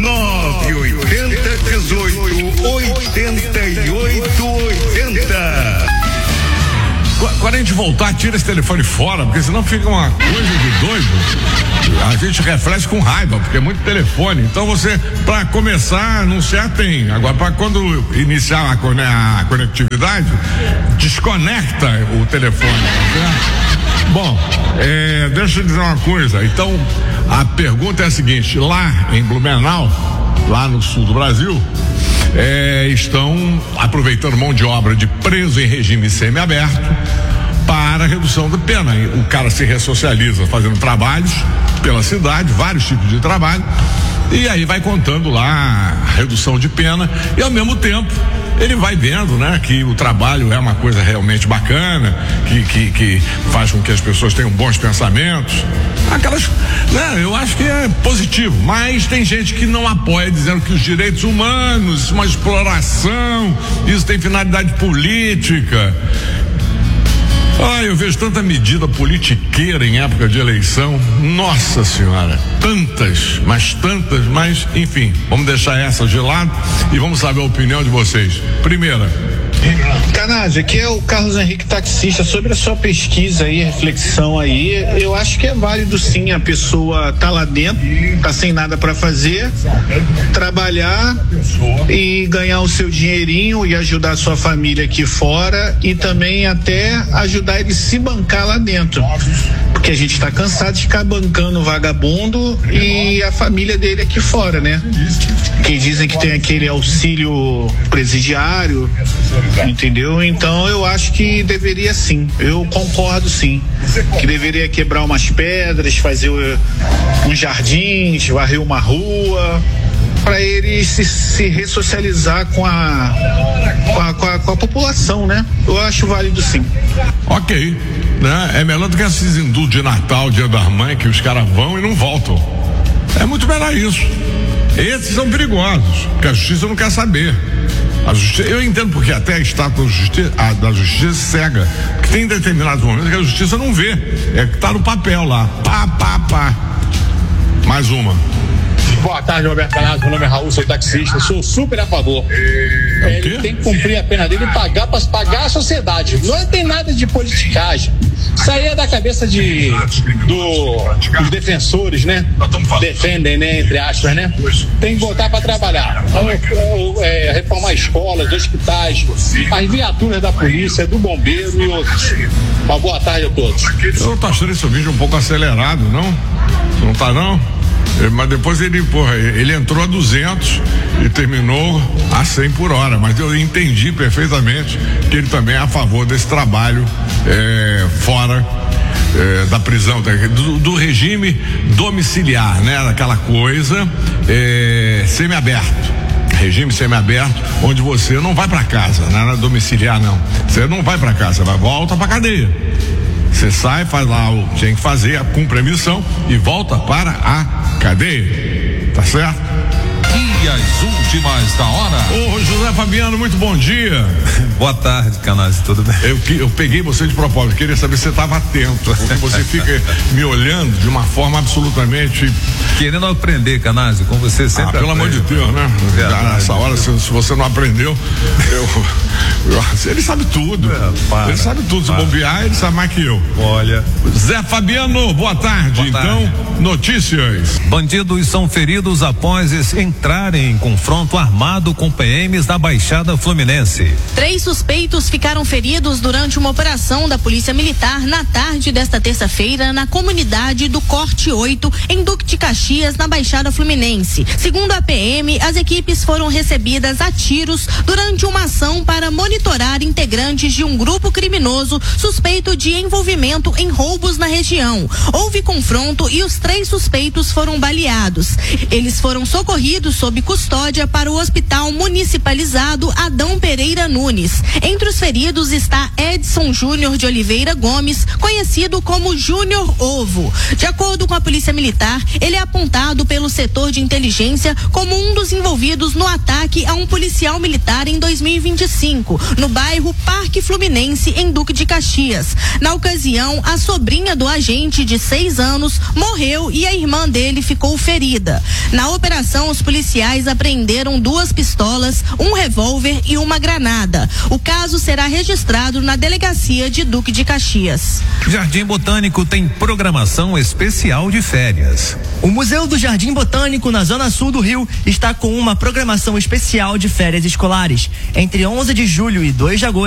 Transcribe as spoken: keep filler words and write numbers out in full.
nove oito zero, dezoito, oitenta e oito, oitenta. Quando a gente voltar, tira esse telefone fora, porque senão fica uma coisa de doido. A gente reflete com raiva, porque é muito telefone. Então você, para começar, anunciar tem. Agora, para quando iniciar a, cone- a conectividade, desconecta o telefone. Tá? Bom, é, deixa eu dizer uma coisa. Então, a pergunta é a seguinte: lá em Blumenau, lá no sul do Brasil, É, estão aproveitando mão de obra de preso em regime semiaberto para redução da pena. O cara se ressocializa fazendo trabalhos pela cidade, vários tipos de trabalho, e aí vai contando lá a redução de pena e ao mesmo tempo ele vai vendo, né, que o trabalho é uma coisa realmente bacana, que, que, que faz com que as pessoas tenham bons pensamentos. Aquelas, né, eu acho que é positivo, mas tem gente que não apoia, dizendo que os direitos humanos, uma exploração, isso tem finalidade política. Ah, eu vejo tanta medida politiqueira em época de eleição. Nossa Senhora, tantas, mas tantas, mas enfim, vamos deixar essa de lado e vamos saber a opinião de vocês. Primeira. Canade, aqui é o Carlos Henrique Taxista. Sobre a sua pesquisa aí, reflexão aí, eu acho que é válido sim a pessoa tá lá dentro, tá sem nada para fazer, trabalhar e ganhar o seu dinheirinho e ajudar a sua família aqui fora e também até ajudar ele a se bancar lá dentro, porque a gente tá cansado de ficar bancando o vagabundo e a família dele aqui fora, né? Que dizem que tem aquele auxílio presidiário, entendeu? Então eu acho que deveria sim, eu concordo sim, que deveria quebrar umas pedras, fazer uh, uns jardins, varrer uma rua, para ele se, se ressocializar com a com a, com a com a população, né? Eu acho válido sim. Ok, né? É melhor do que esses indultos de Natal, Dia das Mães, que os caras vão e não voltam. É muito melhor isso. Esses são perigosos, porque a justiça não quer saber. A justiça, eu entendo porque até a estátua da justiça, a, da justiça cega, porque tem determinados momentos que a justiça não vê, é que tá no papel lá, pá, pá, pá. Mais uma. Boa tarde, Roberto Canazzo. Meu nome é Raul, sou taxista, sou super a favor. É, ele tem que cumprir a pena dele e pagar para pagar a sociedade. Não tem nada de politicagem. Isso aí é da cabeça de do, dos defensores, né? Defendem, né? Entre aspas, né? Tem que voltar para trabalhar. É, reformar escolas, hospitais, as viaturas da polícia, do bombeiro e outros. Uma boa tarde a todos. Eu tô achando esse vídeo um pouco acelerado, não? Não tá, não? Mas depois ele, porra, ele entrou a duzentos e terminou a cem por hora, mas eu entendi perfeitamente que ele também é a favor desse trabalho é, fora é, da prisão, do, do regime domiciliar, né? Aquela coisa é, semiaberto. Regime semiaberto, onde você não vai para casa, não é domiciliar não. Você não vai para casa, vai volta para cadeia. Você sai, faz lá o que tem que fazer, cumpre a missão e volta para a cadeia. Tá certo? E as últimas da hora. Ô José Fabiano, muito bom dia. Boa tarde, Canazzo, tudo bem? Eu, eu peguei você de propósito, queria saber se você estava atento, porque você fica me olhando de uma forma absolutamente... Querendo aprender, Canazzo, com você sempre. Ah, pelo aprende, amor de Deus, né? Verdade, nessa hora, se, se você não aprendeu, eu, eu, ele sabe tudo. É, para, ele sabe tudo, para. Se bobear, ele sabe mais que eu. Olha. Zé Fabiano, boa tarde. Boa tarde. Então, notícias. Bandidos são feridos após entrarem em confronto armado com P Ms da Baixada Fluminense. Três suspeitos ficaram feridos durante uma operação da Polícia Militar na tarde desta terça-feira na comunidade do Corte oito, em Duque de Caxias, na Baixada Fluminense. Segundo a P M, as equipes foram recebidas a tiros durante uma ação para monitorar integrantes de um grupo criminoso suspeito de envolvimento em roubos na região. Houve confronto e os três suspeitos foram baleados. Eles foram socorridos sob custódia para o Hospital Municipalizado Adão Pereira Nunes. Entre os feridos está Edson Júnior de Oliveira Gomes, conhecido como Júnior Ovo. De acordo com a Polícia Militar, ele é apontado pelo setor de inteligência como um dos envolvidos no ataque a um policial militar em dois mil e vinte e cinco, no bairro Parque Fluminense, em Duque de Caxias. Na ocasião, a sobrinha do agente, de seis anos, morreu e a irmã dele ficou ferida. Na operação, os policiais policiais apreenderam duas pistolas, um revólver e uma granada. O caso será registrado na delegacia de Duque de Caxias. Jardim Botânico tem programação especial de férias. O Museu do Jardim Botânico, na Zona Sul do Rio, está com uma programação especial de férias escolares. Entre onze de julho e dois de agosto,